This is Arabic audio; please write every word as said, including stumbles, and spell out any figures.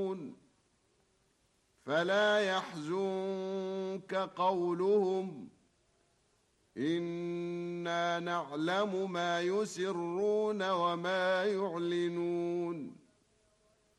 فلا يحزنك قولهم إنا نعلم ما يسرون وما يعلنون